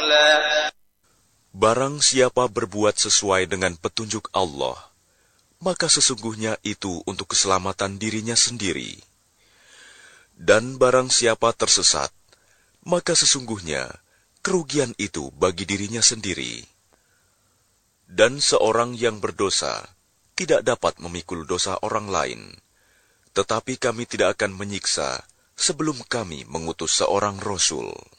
رسولا. Barang siapa berbuat sesuai dengan petunjuk Allah, maka sesungguhnya itu untuk keselamatan dirinya sendiri. Dan barang siapa tersesat, maka sesungguhnya kerugian itu bagi dirinya sendiri. Dan seorang yang berdosa tidak dapat memikul dosa orang lain, tetapi kami tidak akan menyiksa sebelum kami mengutus seorang Rasul.